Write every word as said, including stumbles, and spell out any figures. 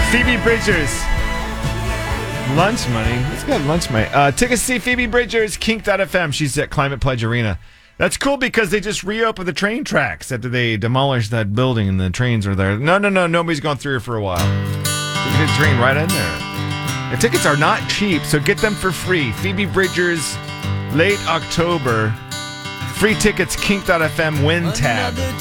Phoebe Bridgers. Lunch money. Let's get lunch money. Uh, tickets to see Phoebe Bridgers, Kink dot f m. She's at Climate Pledge Arena. That's cool because they just reopened the train tracks after they demolished that building and the trains were there. No, no, no. Nobody's gone through it for a while. So you get a train right in there. The tickets are not cheap, so get them for free. Phoebe Bridgers, late October. Free tickets, Kink dot f m, win tab.